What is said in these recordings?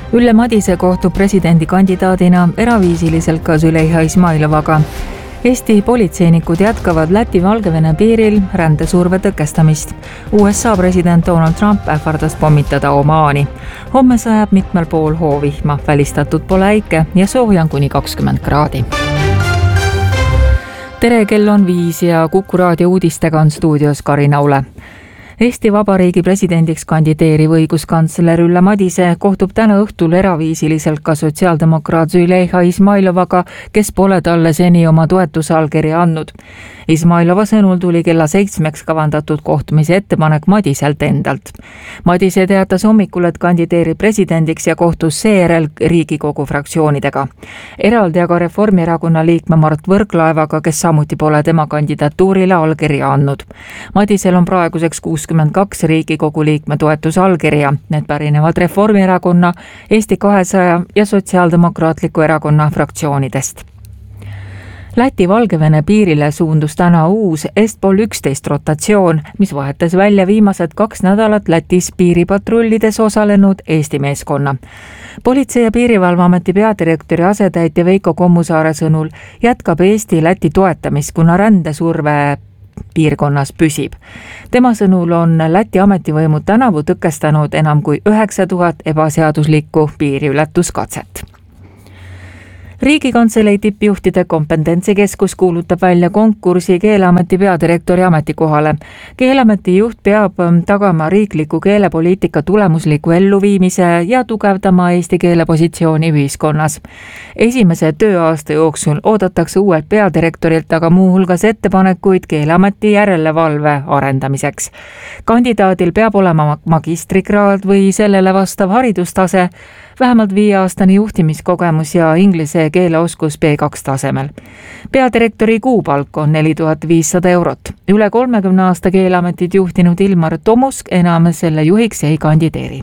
Ülle Madise kohtub presidendikandidaadina eraviisiliselt ka Züleyxa Izmailovaga. Eesti politseinikud jätkavad Läti-Valgevene piiril rändesurve tõkestamist. USA president Donald Trump ähvardas pommitada Omaani. Homme sajab mitmel pool hoovihma, välistatud pole äike ja sooja kuni 20 kraadi. Tere, kell on 5 ja Kuku raadio uudistega on stuudios Karin Aule. Eesti Vabariigi presidendiks kandideeriv õiguskantsler Ülle Madise kohtub täna õhtul eraviisiliselt ka sotsiaaldemokraat Züleyxa Izmailovaga, kes pole talle seni oma toetusallkirja andnud. Izmailova sõnul tuli kella 7 kavandatud kohtumise ettepanek Madiselt endalt. Madise teatas hommikul, et kandideerib presidendiks ja kohtus seejärel Riigikogu fraktsioonidega. Eraldi aga Reformierakonna liikme Mart Võrklaevaga, kes samuti pole tema kandidatuurile allkirja andnud. Madisel on praeguseks 62 Riigikogu liikme toetusallkirja. Need pärinevad Reformierakonna, Eesti 200 ja Sotsiaaldemokraatliku erakonna fraktsioonidest. Läti-Valgevene piirile suundus täna uus Est-Pol 11 rotatsioon, mis vahetas välja viimased 2 nädalat Lätis piiripatrulides osalenud Eesti meeskonna. Politsei- ja piirivalveameti peadirektori asetäitja Veiko Kommusaare sõnul jätkab Eesti Läti toetamist, kuna rändesurve piirkonnas püsib. Tema sõnul on Läti ametivõimud tänavu tõkestanud enam kui 9000 ebaseaduslikku piiriületuskatset. Riigikantselei tippjuhtide kompetentsikeskus kuulutab välja konkursi Keeleameti peadirektori ametikohale. Keeleameti juht peab tagama riikliku keelepoliitika tulemusliku elluviimise ja tugevdama eesti keele positsiooni ühiskonnas. Esimese tööaasta jooksul oodatakse uuelt peadirektorilt aga muuhulgas ettepanekuid Keeleameti järelevalve arendamiseks. Kandidaadil peab olema magistrikraad või sellele vastav haridustase, vähemalt 5-aastane juhtimiskogemus ja inglise keeleoskus B2 tasemel. Peadirektori kuupalk on 4500 eurot. Üle 30 aasta Keeleametit juhtinud Ilmar Tomusk enam selle juhiks ei kandideeri.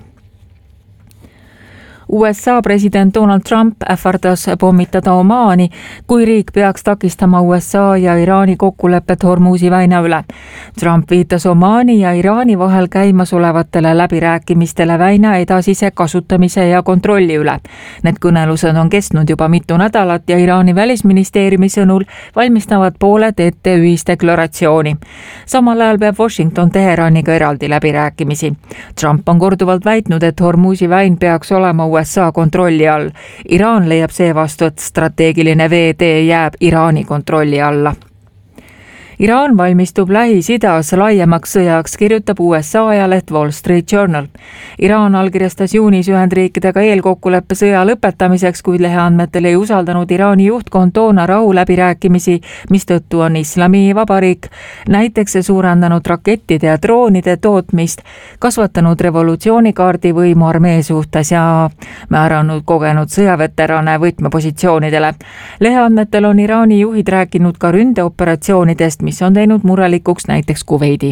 USA president Donald Trump ähvardas pommitada Omaani, kui riik peaks takistama USA ja Iraani kokkulepet Hormuzi väina üle. Trump viitas Omaani ja Iraani vahel käimasolevatele läbirääkimistele väina edasise kasutamise ja kontrolli üle. Need kõnelused on kestnud juba mitu nädalat ja Iraani välisministeeriumi sõnul valmistavad pooled ette ühisdeklaratsiooni. Samal ajal peab Washington Teheraniga eraldi läbirääkimisi. Trump on korduvalt väitnud, et Hormuzi väin peaks olema USA kontrolli all. Iraan leiab seevastu, et strateegiline veetee jääb Iraani kontrolli alla. Iraan valmistub Lähis-Idas laiemaks sõjaks, kirjutab USA ajaleht Wall Street Journal. Iraan allkirjastas juunis Ühendriikidega eelkokkuleppe sõja lõpetamiseks, kuid leheandmetel ei usaldanud Iraani juhtkond toona rahuläbirääkimisi, mistõttu on Islamivabariik näiteks suurendanud rakettide ja droonide tootmist, kasvatanud revolutsioonikaardi võimu armee suhtes ja määranud kogenud sõjaveterane võtmepositsioonidele. Leheandmetel on Iraani juhid rääkinud ka ründeoperatsioonidest, mis on teinud murelikuks näiteks Kuveidi.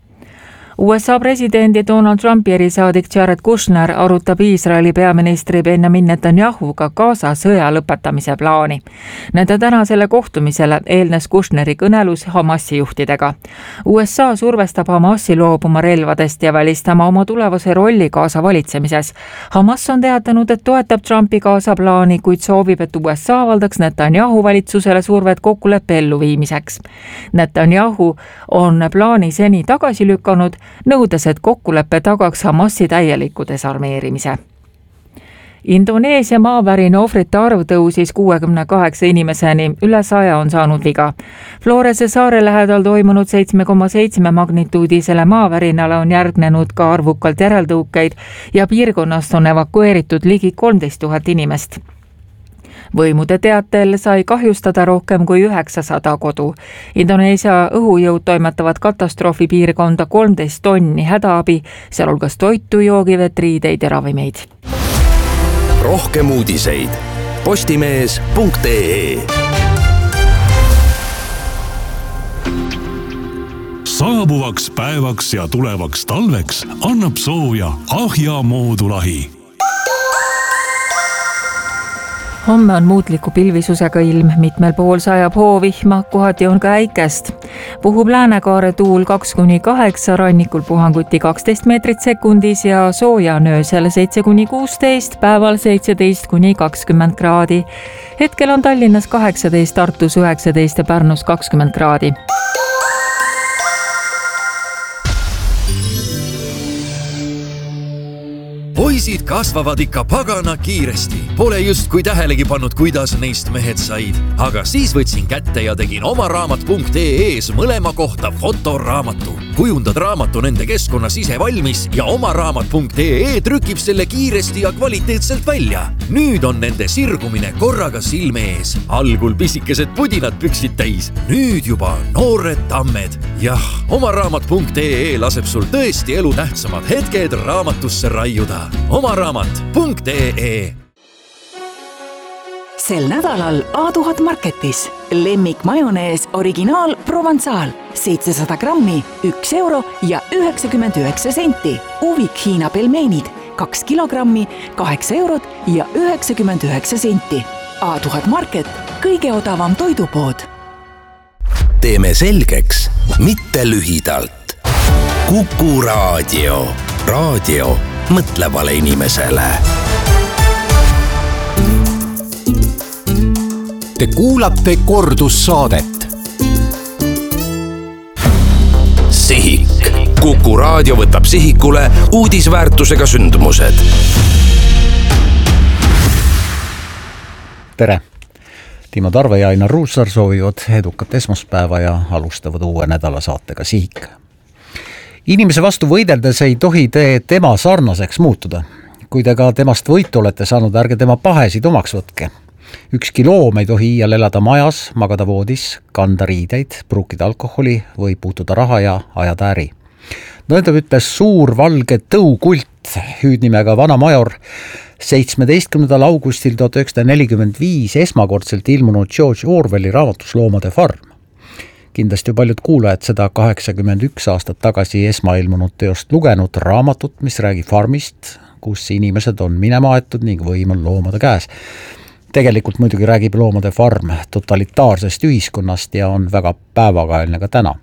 USA presidendi Donald Trumpi erisaadik Jared Kushner arutab Iisraeli peaministri Benjamin Netanyahuga Gaza sõja lõpetamise plaani. Nende tänasele kohtumisele eelnes Kushneri kõnelus Hamasi juhtidega. USA survestab Hamasi loobuma relvadest ja välistama oma tulevase rolli Gaza valitsemises. Hamas on teatanud, et toetab Trumpi Gaza plaani, kuid soovib, et USA avaldaks Netanyahu valitsusele survet kokkuleppe elluviimiseks. Netanyahu on plaani seni tagasi lükanud, nõudes, et kokkulepe tagaks Hamasi täieliku desarmeerimise. Indoneesia maavärina ohvrite arv tõusis 68 inimeseni, üle 100 on saanud viga. Florese saare lähedal toimunud 7,7 magnituudisele maavärinale on järgnenud ka arvukalt järeltõukeid ja piirkonnast on evakueeritud ligi 13 000 inimest. Võimude teatel sai kahjustada rohkem kui 900 kodu. Indoneesia õhujõud toimetavad katastroofipiirkonda 13 tonni hädaabi, sealhulgas toitu, joogivett, riideid ja ravimeid. Rohkem uudiseid postimees.ee. Saabuvaks päevaks ja tulevaks talveks annab sooja Ahja moodulahi. Homme on muutliku pilvisusega ilm, mitmel pool sajab hoovihma, kohati on ka äikest. Puhub Läänekaare tuul 2-8, rannikul puhanguti 12 meetrit sekundis ja sooja on öösel 7-16, päeval 17-20 kraadi. Hetkel on Tallinnas 18, Tartus 19 ja Pärnus 20 kraadi. Poisid kasvavad ikka pagana kiiresti. Pole justkui tähelegi pannud, kuidas neist mehed said. Aga siis võtsin kätte ja tegin omaraamat.ee-s mõlema kohta fotoraamatu. Kujundad raamatu nende keskkonnas ise valmis ja omaraamat.ee trükib selle kiiresti ja kvaliteetselt välja. Nüüd on nende sirgumine korraga silme ees. Algul pisikesed pudinad püksid täis. Nüüd juba noored tammed. Jah, omaraamat.ee laseb sul tõesti elu tähtsamad hetked raamatusse raiuda. omaraamat.ee. Sel nädalal A1000 Marketis lemmik majonees originaal Provençal 700 grammi, 1 euro ja 99 senti. Uvik Hiina pelmeenid 2 kilogrammi, 8 eurot ja 99 senti. A1000 Market, kõige odavam toidupood. Teeme selgeks, mitte lühidalt. Kuku raadio. Raadio mõtlevale inimesele. Te kuulate kordussaadet. Sihik. Kuku raadio võtab sihikule uudisväärtusega sündmused. Tere! Timo Tarve ja Ainar Ruussaar soovivad edukat esmaspäeva ja alustavad uue nädala saatega Sihik. Inimese vastu võideldes ei tohi te tema sarnaseks muutuda. Kui te ka temast võitu olete saanud, ärge tema pahesid omaks võtke. Ükski loom ei tohi iial elada majas, magada voodis, kanda riideid, pruukida alkoholi või puutuda raha ja ajada äri. Nõnda ütles suur valge tõukult hüüdnimega vana major 17. augustil 1945 esmakordselt ilmunud George Orwelli raamatus Loomade farm. Kindlasti paljud kuulajad seda 81 aastat tagasi esmailmunud teost lugenud raamatut, mis räägib farmist, kus inimesed on minema aetud ning võim on loomade käes. Tegelikult muidugi räägib Loomade farm totalitaarsest ühiskonnast ja on väga päevakajaline ka täna.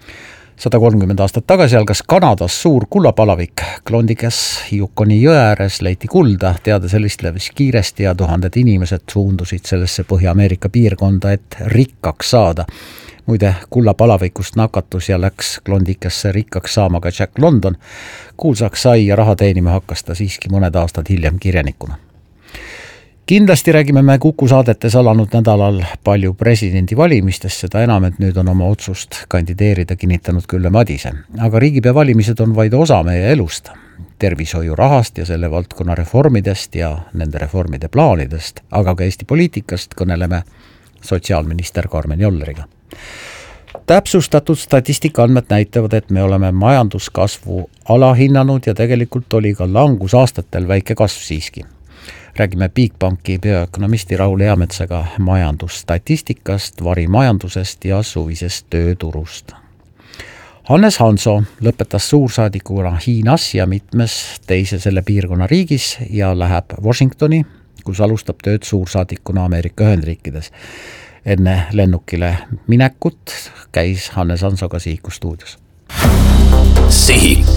130 aastat tagasi algas Kanadas suur kullapalavik. Klondikas Yukoni jõe ääres leiti kulda, teada sellist levis kiiresti ja tuhanded inimesed suundusid sellesse Põhja-Ameerika piirkonda, et rikkaks saada. Muide, kullapalavikust nakatus ja läks Klondikasse rikkaks saama ka Jack London. Kuulsaks sai ja raha teenima hakkas ta siiski mõned aastad hiljem kirjanikuna. Kindlasti räägime me Kuku saadetes alanud nädalal palju presidendivalimistest, seda enam, et nüüd on oma otsust kandideerida kinnitanud Külle Madise. Aga riigipea valimised on vaid osa meie elust, tervishoiu rahast ja selle valdkonna reformidest ja nende reformide plaanidest, aga ka Eesti poliitikast kõneleme sotsiaalminister Karmen Jolleriga. Täpsustatud statistika andmed näitavad, et me oleme majanduskasvu alahinnanud ja tegelikult oli ka langusaastatel väike kasv siiski. Räägime Bigbanki bioökonomisti Raul Eametsaga majandusstatistikast, varimajandusest ja suvisest tööturust. Hannes Hanso lõpetas suursaadikuna Hiinas ja mitmes teise selle piirkonna riigis ja läheb Washingtoni, kus alustab tööd suursaadikuna Ameerika Ühendriikides. Enne lennukile minekut käis Hannes Hansoga Sihiku stuudios. Sihik.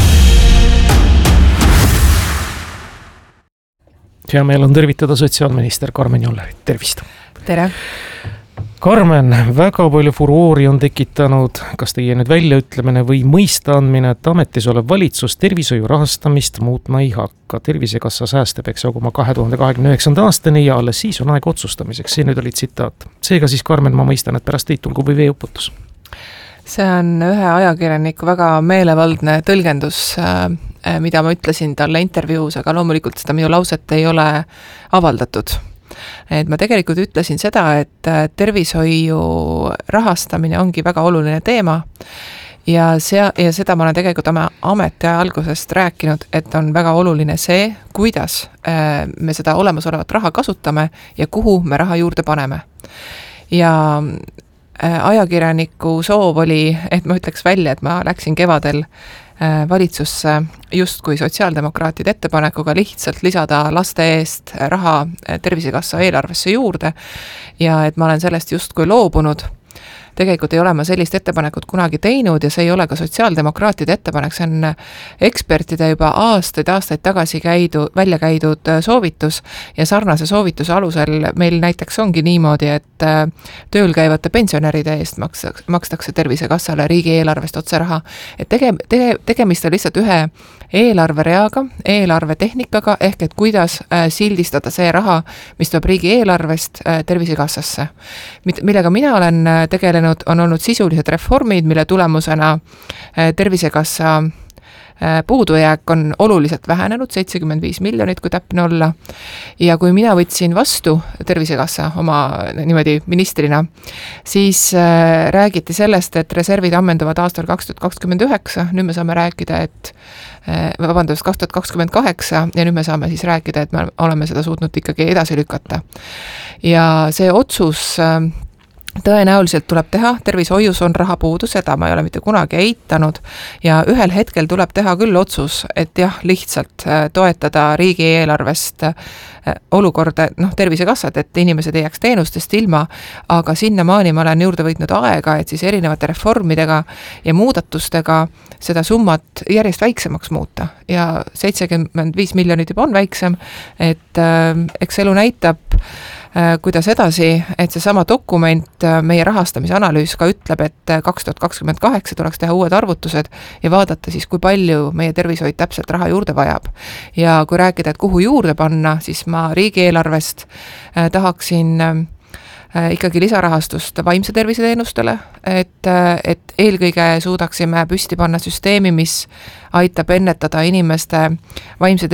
Hea meel on tervitada sotsiaalminister Karmen Jollerit. Tervist! Tere! Karmen, väga palju furoori on tekitanud, kas teie nüüd väljaütlemine või mõista andmine, et ametis olev valitsus tervishoiu rahastamist muutma ei hakka. Tervisekassa sääste peaks jaguma 2029. aastani ja alles siis on aeg otsustamiseks. See nüüd oli tsitaat. Seega siis, Karmen, ma mõistan, et pärast teid tulgu või veeuputus. See on ühe ajakirjaniku väga meelevaldne tõlgendus, mida ma ütlesin talle intervjuus, aga loomulikult seda minu lauset ei ole avaldatud. Et ma tegelikult ütlesin seda, et tervishoiu rahastamine ongi väga oluline teema ja seda ma olen tegelikult oma ametiaja algusest rääkinud, et on väga oluline see, kuidas me seda olemasolevat raha kasutame ja kuhu me raha juurde paneme. Ja ajakirjaniku soov oli, et ma ütleks välja, et ma läksin kevadel valitsusse justkui sotsiaaldemokraatide ettepanekuga lihtsalt lisada laste eest raha Tervisekassa eelarvesse juurde ja et ma olen sellest justkui loobunud. Tegelikult ei ole ma sellist ettepanekut kunagi teinud ja see ei ole ka sotsiaaldemokraatide ettepanek, see on ekspertide juba aastaid tagasi välja käidud soovitus ja sarnase soovituse alusel meil näiteks ongi niimoodi, et tööl käivate pensionäride eest makstakse Tervisekassale riigieelarvest otse raha. Et tegemist on lihtsalt ühe eelarvereaga, eelarvetehnikaga ehk et kuidas sildistada see raha, mis tuleb riigieelarvest Tervisekassasse. Millega mina olen tegelenud, on olnud sisulised reformid, mille tulemusena Tervisekassa puudujääk on oluliselt vähenenud, 75 miljonit, kui täpne olla. Ja kui mina võtsin vastu Tervisekassa oma niimoodi ministrina, siis räägiti sellest, et reservid ammenduvad aastal 2029, nüüd me saame rääkida, et 2028 ja nüüd me saame siis rääkida, et me oleme seda suutnud ikkagi edasi lükata. Ja see otsus tõenäoliselt tuleb teha, tervishoius on raha puudu, seda ma ei ole mitte kunagi eitanud ja ühel hetkel tuleb teha küll otsus, et jah, lihtsalt toetada riigieelarvest olukorda, Tervisekassat, et inimesed ei jääks teenustest ilma, aga sinnamaani ma olen juurde võitnud aega, et siis erinevate reformidega ja muudatustega seda summat järjest väiksemaks muuta ja 75 miljonit juba on väiksem, et eks elu näitab, kuidas edasi, et see sama dokument, meie rahastamise analüüs ka ütleb, et 2028 tuleks teha uued arvutused ja vaadata siis, kui palju meie tervishoid täpselt raha juurde vajab. Ja kui rääkida, et kuhu juurde panna, siis ma riigieelarvest tahaksin ikkagi lisarahastust vaimse tervise teenustele, et eelkõige suudaksime püsti panna süsteemi, mis aitab ennetada inimeste vaimse